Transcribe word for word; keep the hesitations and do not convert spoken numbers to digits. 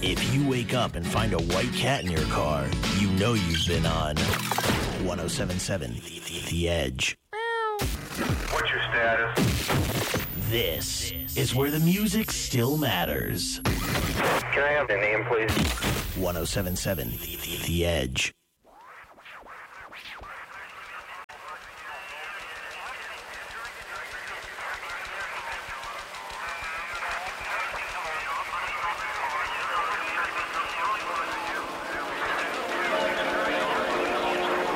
If you wake up and find a white cat in your car, you know you've been on one oh seven point seven The Edge. What's your status? This is where the music still matters. Can I have your name, please? one oh seven point seven The Edge.